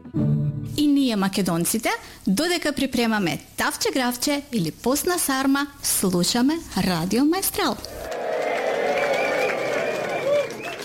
И ние македонците, додека припремаме тавче гравче или постна сарма, слушаме Радио Маестрал.